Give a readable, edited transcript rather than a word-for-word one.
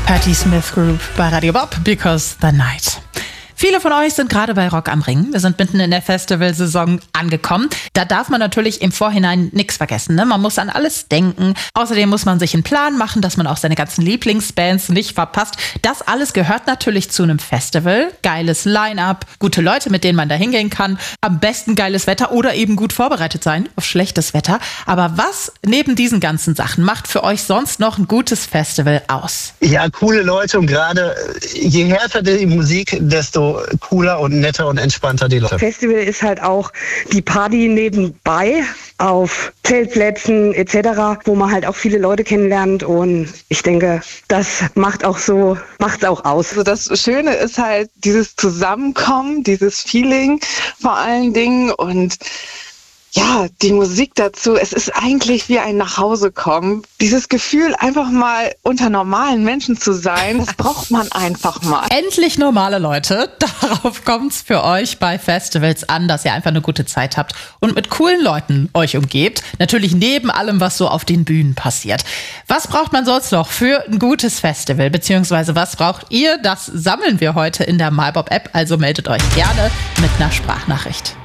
Patti Smith Group bei Radio Bob, Because the Night. Viele von euch sind gerade bei Rock am Ring. Wir sind mitten in der Festivalsaison angekommen. Da darf man natürlich im Vorhinein nichts vergessen, ne? Man muss an alles denken. Außerdem muss man sich einen Plan machen, dass man auch seine ganzen Lieblingsbands nicht verpasst. Das alles gehört natürlich zu einem Festival. Geiles Line-Up, gute Leute, mit denen man da hingehen kann. Am besten geiles Wetter oder eben gut vorbereitet sein auf schlechtes Wetter. Aber was neben diesen ganzen Sachen macht für euch sonst noch ein gutes Festival aus? Ja, coole Leute, und gerade je härter die Musik, desto cooler und netter und entspannter die Leute. Festival ist halt auch die Party nebenbei auf Zeltplätzen etc., wo man halt auch viele Leute kennenlernt, und ich denke, das macht's auch aus. Also das Schöne ist halt dieses Zusammenkommen, dieses Feeling vor allen Dingen, und ja, die Musik dazu. Es ist eigentlich wie ein Nachhausekommen. Dieses Gefühl, einfach mal unter normalen Menschen zu sein, das braucht man einfach mal. Endlich normale Leute. Darauf kommt's für euch bei Festivals an, dass ihr einfach eine gute Zeit habt und mit coolen Leuten euch umgebt. Natürlich neben allem, was so auf den Bühnen passiert. Was braucht man sonst noch für ein gutes Festival? Beziehungsweise was braucht ihr? Das sammeln wir heute in der MyBob-App. Also meldet euch gerne mit einer Sprachnachricht.